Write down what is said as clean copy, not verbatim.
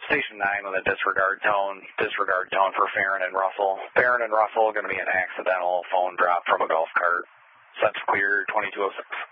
Station 9 with a disregard tone for Farron and Russell. Farron and Russell going to be an accidental phone drop from a golf cart. Sets clear, 2206.